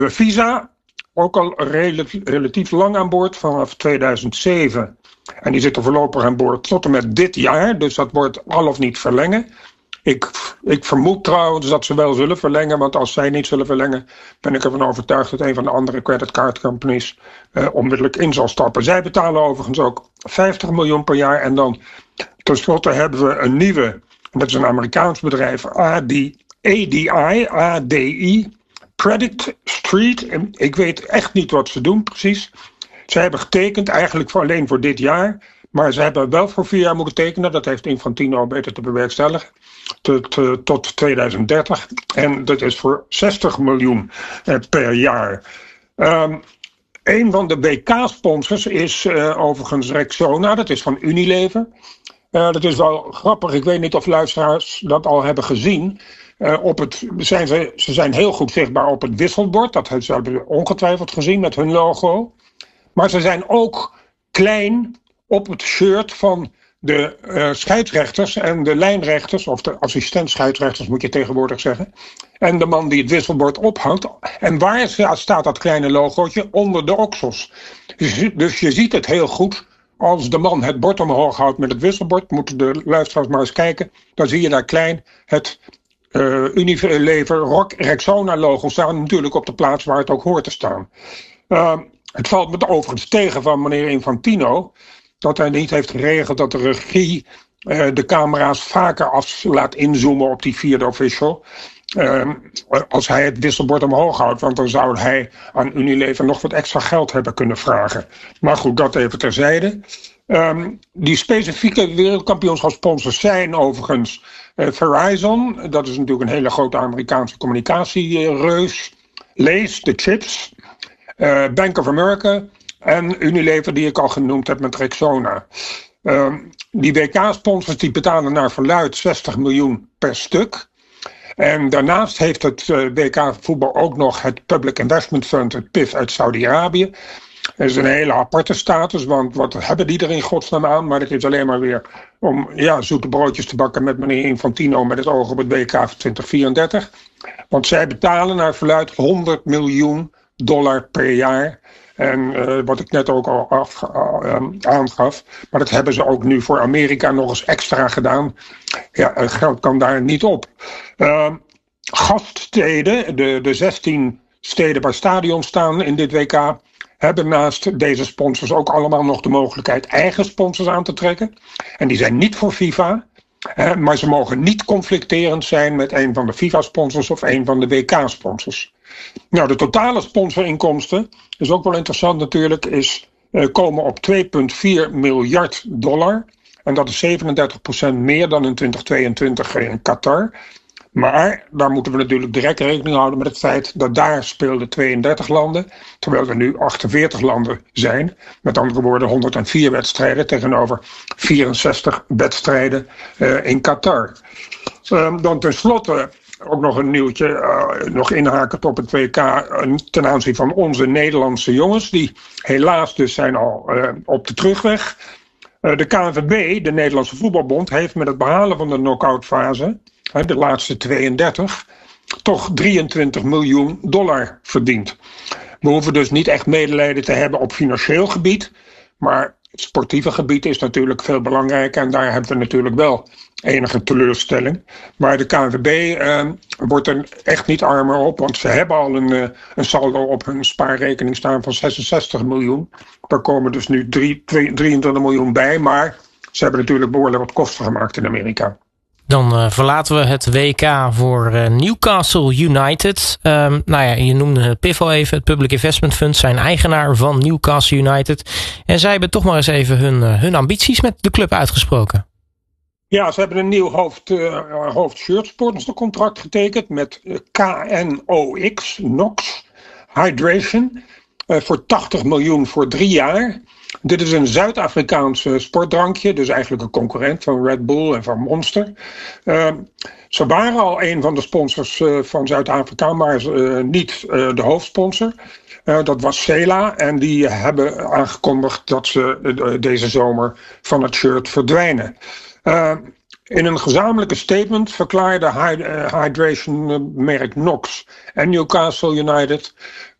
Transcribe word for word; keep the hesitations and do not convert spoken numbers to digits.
Visa, ook al relatief, relatief lang aan boord, vanaf tweeduizend zeven. En die zitten voorlopig aan boord tot en met dit jaar. Dus dat wordt al of niet verlengen. Ik, ik vermoed trouwens dat ze wel zullen verlengen. Want als zij niet zullen verlengen, ben ik ervan overtuigd dat een van de andere creditcard companies eh, onmiddellijk in zal stappen. Zij betalen overigens ook vijftig miljoen per jaar. En dan tenslotte hebben we een nieuwe, en dat is een Amerikaans bedrijf, A D I, A D I, Credit Street. En ik weet echt niet wat ze doen precies. Ze hebben getekend eigenlijk voor alleen voor dit jaar. Maar ze hebben wel voor vier jaar moeten tekenen. Dat heeft Infantino beter te bewerkstelligen. Tot, tot tweeduizend dertig. En dat is voor zestig miljoen eh, per jaar. Um, een van de W K-sponsors is uh, overigens Rexona. Dat is van Unilever. Uh, dat is wel grappig. Ik weet niet of luisteraars dat al hebben gezien. Uh, op het, zijn ze, ze zijn heel goed zichtbaar op het wisselbord. Dat hebben ze ongetwijfeld gezien met hun logo. Maar ze zijn ook klein op het shirt van de uh, scheidsrechters en de lijnrechters, of de assistent-scheidsrechters moet je tegenwoordig zeggen. En de man die het wisselbord ophangt. En waar staat dat kleine logootje? Onder de oksels. Dus, dus je ziet het heel goed. Als de man het bord omhoog houdt met het wisselbord, moeten de luisteraars maar eens kijken. Dan zie je daar klein het uh, Unilever Rock Rexona logo staan. Natuurlijk op de plaats waar het ook hoort te staan. Uh, Het valt me overigens tegen van meneer Infantino dat hij niet heeft geregeld dat de regie uh, de camera's vaker af laat inzoomen op die vierde official. Uh, als hij het wisselbord omhoog houdt, want dan zou hij aan Unilever nog wat extra geld hebben kunnen vragen. Maar goed, dat even terzijde. Um, die specifieke wereldkampioenschapssponsors zijn overigens uh, Verizon, dat is natuurlijk een hele grote Amerikaanse communicatiereus. Lees, de chips. Uh, Bank of America en Unilever, die ik al genoemd heb met Rexona. Uh, die W K-sponsors die betalen naar verluid zestig miljoen per stuk. En daarnaast heeft het uh, W K-voetbal ook nog het Public Investment Fund, het P I F uit Saudi-Arabië. Dat is een hele aparte status, want wat hebben die er in godsnaam aan? Maar dat is alleen maar weer om ja, zoete broodjes te bakken met meneer Infantino met het oog op het W K twintig vierendertig. Want zij betalen naar verluid honderd miljoen dollar per jaar. En uh, wat ik net ook al af, uh, aangaf. Maar dat hebben ze ook nu voor Amerika nog eens extra gedaan. Ja, het geld kan daar niet op. Uh, gaststeden, de, de zestien steden waar stadions staan in dit W K, hebben naast deze sponsors ook allemaal nog de mogelijkheid eigen sponsors aan te trekken. En die zijn niet voor FIFA. Uh, maar ze mogen niet conflicterend zijn met een van de FIFA-sponsors of een van de W K-sponsors. Nou, de totale sponsorinkomsten, is ook wel interessant natuurlijk, is uh, komen op twee komma vier miljard dollar. En dat is zevenendertig procent meer dan in twintig tweeëntwintig in Qatar. Maar daar moeten we natuurlijk direct rekening houden met het feit dat daar speelden tweeëndertig landen, terwijl er nu achtenveertig landen zijn. Met andere woorden honderdvier wedstrijden tegenover vierenzestig wedstrijden uh, in Qatar. Uh, dan tenslotte ook nog een nieuwtje, uh, nog inhakend op het W K uh, ten aanzien van onze Nederlandse jongens. Die helaas dus zijn al uh, op de terugweg. Uh, de K N V B, de Nederlandse Voetbalbond, heeft met het behalen van de knock-out fase, uh, de laatste tweeëndertig, toch drieëntwintig miljoen dollar verdiend. We hoeven dus niet echt medelijden te hebben op financieel gebied, maar het sportieve gebied is natuurlijk veel belangrijker en daar hebben we natuurlijk wel enige teleurstelling. Maar de K N V B uh, wordt er echt niet armer op, want ze hebben al een, uh, een saldo op hun spaarrekening staan van zesenzestig miljoen. Daar komen dus nu drieëntwintig miljoen bij, maar ze hebben natuurlijk behoorlijk wat kosten gemaakt in Amerika. Dan uh, verlaten we het W K voor uh, Newcastle United. Um, nou ja, je noemde het P I F al even, het Public Investment Fund, zijn eigenaar van Newcastle United. En zij hebben toch maar eens even hun, uh, hun ambities met de club uitgesproken. Ja, ze hebben een nieuw hoofd, uh, hoofdshirtsponsorcontract getekend met K N O X, Knox Hydration, uh, voor tachtig miljoen voor drie jaar. Dit is een Zuid-Afrikaans uh, sportdrankje, dus eigenlijk een concurrent van Red Bull en van Monster. Uh, ze waren al een van de sponsors uh, van Zuid-Afrika, maar uh, niet uh, de hoofdsponsor. Uh, dat was Sela en die hebben aangekondigd dat ze uh, deze zomer van het shirt verdwijnen. Uh, In een gezamenlijke statement verklaarde hydration merk Knox en Newcastle United